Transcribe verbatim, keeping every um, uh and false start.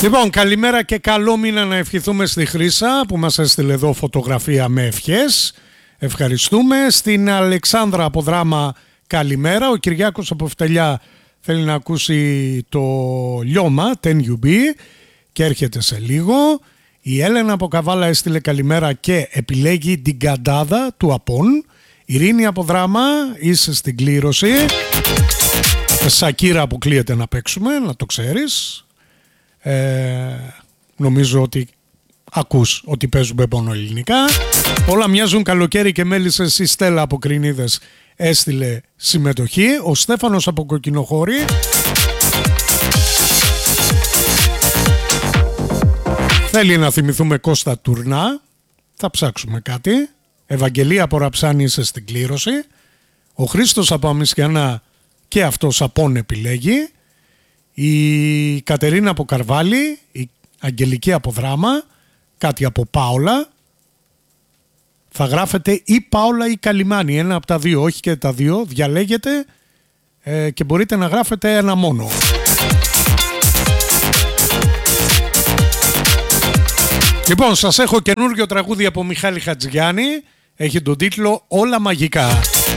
Λοιπόν, καλημέρα και καλό μήνα να ευχηθούμε στη Χρύσα που μας έστειλε εδώ φωτογραφία με ευχές. Ευχαριστούμε. Στην Αλεξάνδρα από Δράμα καλημέρα. Ο Κυριάκος από Φτελιά θέλει να ακούσει το λιώμα τεν γιου μπι και έρχεται σε λίγο. Η Έλενα από Καβάλα έστειλε καλημέρα και επιλέγει την καντάδα του Απών. Ειρήνη από Δράμα, είσαι στην κλήρωση. Σακύρα αποκλείεται να παίξουμε, να το ξέρεις. Ε, νομίζω ότι ακούς ότι παίζουμε μόνο ελληνικά. Όλα μοιάζουν καλοκαίρι και μέλισσες. Η Στέλλα από Κρινίδες έστειλε συμμετοχή. Ο Στέφανος από Κοκκινοχώρη θέλει να θυμηθούμε Κώστα Τουρνά. Θα ψάξουμε κάτι. Ευαγγελία από Ραψάνη, είσαι στην κλήρωση. Ο Χρήστος από Αμισιανά και αυτός Απόν επιλέγει. Η Κατερίνα από Καρβάλη, η Αγγελική από Δράμα, κάτι από Πάολα. Θα γράφετε ή Πάολα ή Καλιμάνη, ένα από τα δύο, όχι και τα δύο. Διαλέγετε ε, και μπορείτε να γράφετε ένα μόνο. Λοιπόν, σας έχω καινούργιο τραγούδι από Μιχάλη Χατζηγιάννη. Έχει τον τίτλο «Όλα μαγικά».